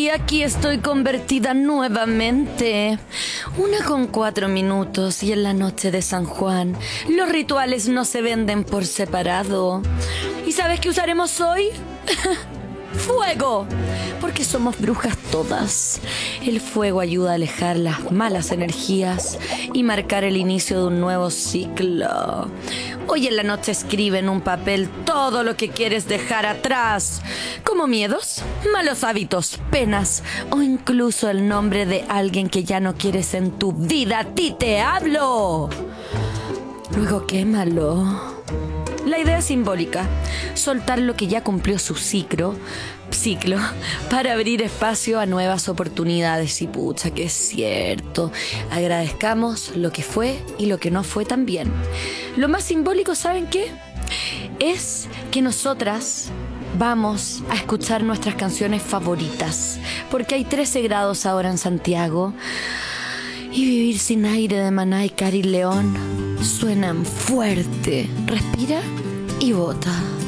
Y aquí estoy convertida nuevamente. 1:04 y en la noche de San Juan. Los rituales no se venden por separado. ¿Y sabes qué usaremos hoy? ¡Fuego! Porque somos brujas todas. El fuego ayuda a alejar las malas energías y marcar el inicio de un nuevo ciclo. Hoy en la noche escribe en un papel todo lo que quieres dejar atrás, como miedos, malos hábitos, penas o incluso el nombre de alguien que ya no quieres en tu vida. ¡A ti te hablo! Luego quémalo. La idea es simbólica, soltar lo que ya cumplió su ciclo para abrir espacio a nuevas oportunidades. Y pucha, que es cierto, agradezcamos lo que fue y lo que no fue también. Lo más simbólico, ¿saben qué? Es que nosotras vamos a escuchar nuestras canciones favoritas, porque hay 13 grados ahora en Santiago. Y Vivir sin aire de Maná y Cari León suenan fuerte. Respira y bota.